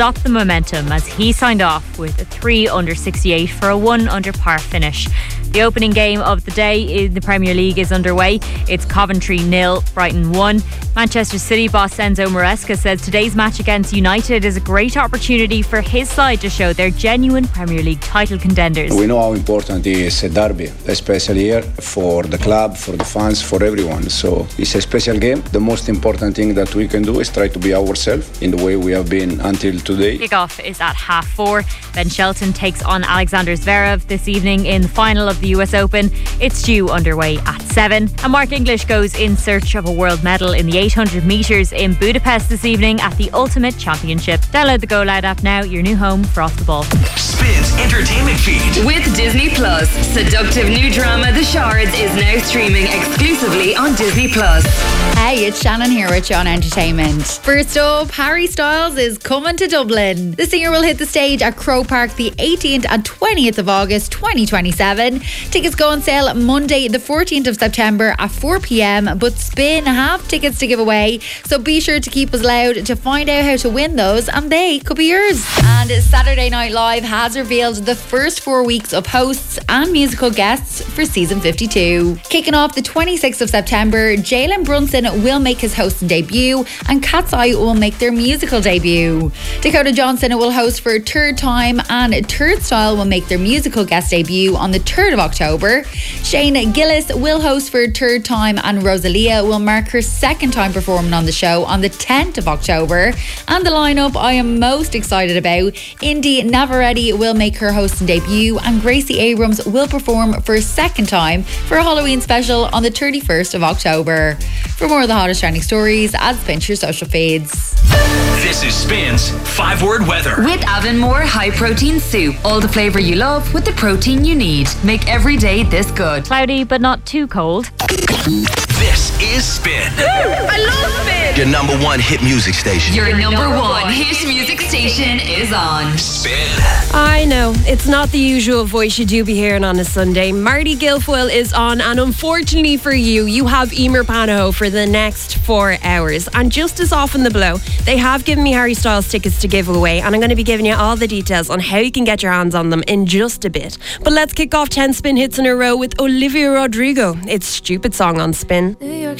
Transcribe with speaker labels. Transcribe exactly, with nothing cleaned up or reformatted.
Speaker 1: stop the momentum as he signed off with a three under sixty-eight for a one under par finish. The opening game of the day in the Premier League is underway. It's Coventry nil, Brighton one. Manchester City boss Enzo Maresca says today's match against United is a great opportunity for his side to show they're genuine Premier League title contenders.
Speaker 2: We know how important it is a derby, especially here for the club, for the fans, for everyone. So it's a special game. The most important thing that we can do is try to be ourselves in the way we have been until today.
Speaker 1: Kickoff is at half four. Ben Shelton takes on Alexander Zverev this evening in the final of the U S Open. It's due underway at seven. And Mark English goes in search of a world medal in the eight hundred metres in Budapest this evening at the Ultimate Championship. Download the Go Loud app now, your new home for Off the Ball.
Speaker 3: Spin's entertainment feed.
Speaker 4: With Disney Plus. Seductive new drama The Shards is now streaming exclusively on Disney Plus.
Speaker 5: Hey, it's Shannon here with John Entertainment. First up, Harry Styles is coming to Dublin. The singer will hit the stage at Croke Park the eighteenth and twentieth of August twenty twenty-seven. Tickets go on sale Monday the fourteenth of September at four p.m, but Spin have tickets to give away, so be sure to keep us loud to find out how to win those, and they could be yours. And Saturday Night Live has revealed the first four weeks of hosts and musical guests for season fifty-two. Kicking off the twenty-sixth of September, Jalen Brunson will make his hosting debut and Cat's Eye will make their musical debut. Dakota Johnson will host for a third time and Turnstile will make their musical guest debut on the third of October. Shane Gillis will host for a third time and Rosalia will mark her second time performing on the show on the tenth of October. And the lineup I am most excited about: Indy Navarrete will make her hosting debut and Gracie Abrams will perform for a second time for a Halloween special on the thirty-first of October. For more of the hottest trending stories, add Spin to your social feeds.
Speaker 3: This is Spin's five word weather.
Speaker 4: With Avonmore High Protein Soup. All the flavour you love with the protein you need. Make every day this good.
Speaker 1: Cloudy but not too cold.
Speaker 3: This is Spin.
Speaker 4: I love Spin.
Speaker 3: Your number one hit music station.
Speaker 4: Your number one hit music station is on
Speaker 3: Spin.
Speaker 6: I know, it's not the usual voice you do be hearing on a Sunday. Marty Guilfoyle is on, and unfortunately for you, you have Emer Panaho for the next four hours. And just as often the blow, they have given me Harry Styles tickets to give away, and I'm going to be giving you all the details on how you can get your hands on them in just a bit. But let's kick off ten Spin hits in a row with Olivia Rodrigo. It's Stupid Song on Spin.
Speaker 7: New York